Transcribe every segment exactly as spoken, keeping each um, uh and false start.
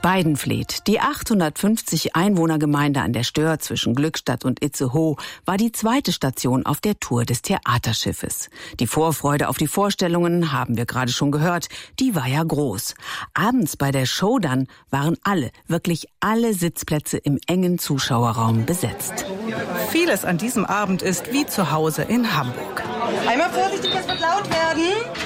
Weidenfleet, die achthundertfünfzig Einwohnergemeinde an der Stör zwischen Glückstadt und Itzehoe, war die zweite Station auf der Tour des Theaterschiffes. Die Vorfreude auf die Vorstellungen, haben wir gerade schon gehört, die war ja groß. Abends bei der Show dann waren alle, wirklich alle Sitzplätze im engen Zuschauerraum besetzt. Vieles an diesem Abend ist wie zu Hause in Hamburg. Einmal vorsichtig, es wird laut werden.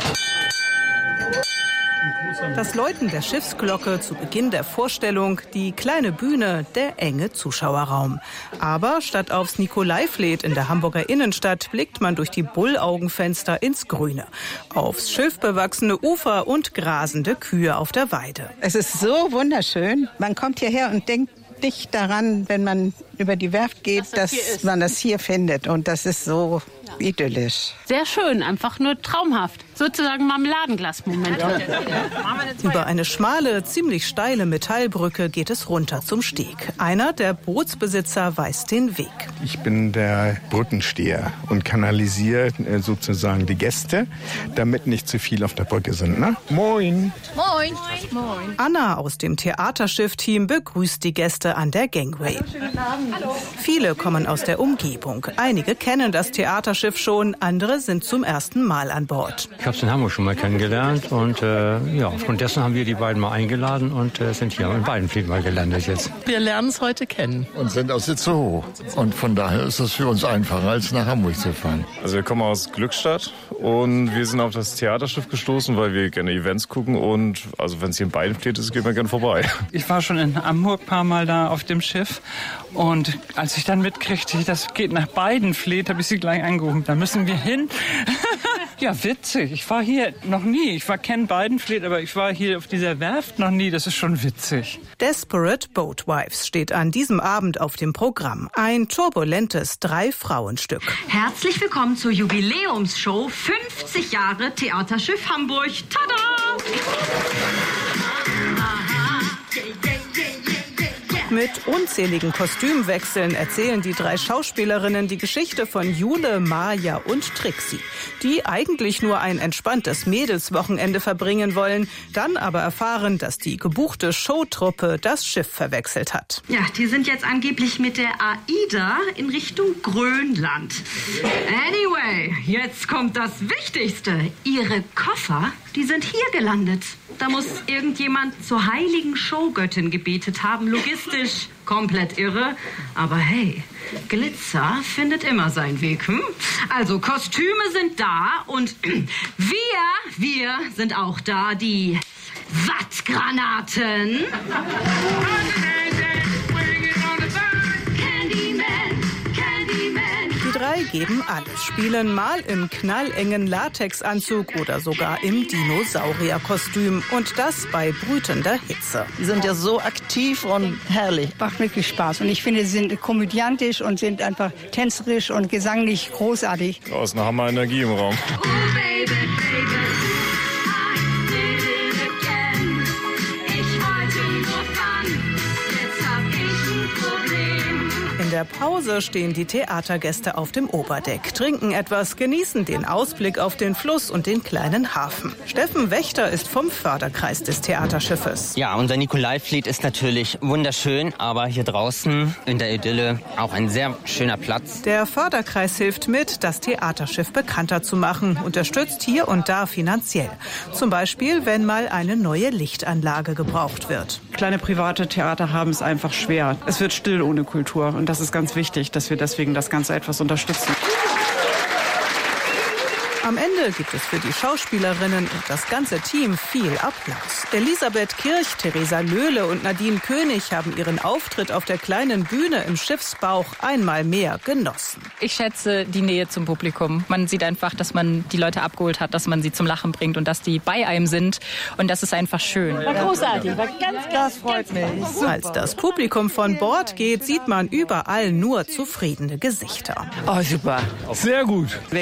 Das Läuten der Schiffsglocke zu Beginn der Vorstellung, die kleine Bühne, der enge Zuschauerraum. Aber statt aufs Nikolaifleet in der Hamburger Innenstadt blickt man durch die Bullaugenfenster ins Grüne. Aufs schilfbewachsene Ufer und grasende Kühe auf der Weide. Es ist so wunderschön. Man kommt hierher und denkt nicht daran, wenn man über die Werft geht, dass, das dass man das hier findet. Und das ist so idyllisch. Sehr schön, einfach nur traumhaft. Sozusagen Marmeladenglas-Moment. Über eine schmale, ziemlich steile Metallbrücke geht es runter zum Steg. Einer der Bootsbesitzer weist den Weg. Ich bin der Brückensteher und kanalisiere sozusagen die Gäste, damit nicht zu viel auf der Brücke sind. Ne? Moin! Moin! Moin! Anna aus dem Theaterschiff-Team begrüßt die Gäste an der Gangway. Hallo. Viele kommen aus der Umgebung. Einige kennen das Theaterschiff schon, andere sind zum ersten Mal an Bord. Ich habe es in Hamburg schon mal kennengelernt und äh, ja, aufgrund dessen haben wir die beiden mal eingeladen und äh, sind hier in Weidenfleet mal gelandet jetzt. Wir lernen es heute kennen. Und sind aus Itzehoe. Und von daher ist es für uns einfacher, als nach Hamburg zu fahren. Also wir kommen aus Glückstadt und wir sind auf das Theaterschiff gestoßen, weil wir gerne Events gucken und also wenn es hier in Weidenfleet ist, gehen wir gerne vorbei. Ich war schon in Hamburg ein paar Mal da auf dem Schiff und als ich dann mitkriegte, das geht nach Weidenfleet, habe ich sie gleich angerufen. Da müssen wir hin. Ja, witzig. Ich war hier noch nie. Ich war kenne Weidenfleet, aber ich war hier auf dieser Werft noch nie. Das ist schon witzig. Desperate Boatwives steht an diesem Abend auf dem Programm. Ein turbulentes Drei-Frauen-Stück. Herzlich willkommen zur Jubiläumsshow fünfzig Jahre Theaterschiff Hamburg. Tada! Mit unzähligen Kostümwechseln erzählen die drei Schauspielerinnen die Geschichte von Jule, Maja und Trixie, die eigentlich nur ein entspanntes Mädelswochenende verbringen wollen, dann aber erfahren, dass die gebuchte Showtruppe das Schiff verwechselt hat. Ja, die sind jetzt angeblich mit der AIDA in Richtung Grönland. Anyway, jetzt kommt das Wichtigste. Ihre Koffer, die sind hier gelandet. Da muss irgendjemand zur heiligen Showgöttin gebetet haben, logistisch komplett irre. Aber hey, Glitzer findet immer seinen Weg. Hm? Also Kostüme sind da und wir, wir sind auch da, die Wattgranaten. Die drei geben alles, spielen mal im knallengen Latexanzug oder sogar im Dinosaurierkostüm. Und das bei brütender Hitze. Die sind ja so aktiv und herrlich. Macht wirklich Spaß. Und ich finde, sie sind komödiantisch und sind einfach tänzerisch und gesanglich großartig. Da ist eine Hammer-Energie im Raum. Oh, baby, baby. In der Pause stehen die Theatergäste auf dem Oberdeck, trinken etwas, genießen den Ausblick auf den Fluss und den kleinen Hafen. Steffen Wächter ist vom Förderkreis des Theaterschiffes. Ja, unser Nikolaifleet ist natürlich wunderschön, aber hier draußen in der Idylle auch ein sehr schöner Platz. Der Förderkreis hilft mit, das Theaterschiff bekannter zu machen, unterstützt hier und da finanziell. Zum Beispiel, wenn mal eine neue Lichtanlage gebraucht wird. Kleine private Theater haben es einfach schwer. Es wird still ohne Kultur und das ist ganz wichtig, dass wir deswegen das Ganze etwas unterstützen. Am Ende gibt es für die Schauspielerinnen und das ganze Team viel Applaus. Elisabeth Kirch, Theresa Löhle und Nadine König haben ihren Auftritt auf der kleinen Bühne im Schiffsbauch einmal mehr genossen. Ich schätze die Nähe zum Publikum. Man sieht einfach, dass man die Leute abgeholt hat, dass man sie zum Lachen bringt und dass die bei einem sind. Und das ist einfach schön. War großartig, war ganz, ganz, freut mich. Als das Publikum von Bord geht, sieht man überall nur zufriedene Gesichter. Oh, super. Sehr gut.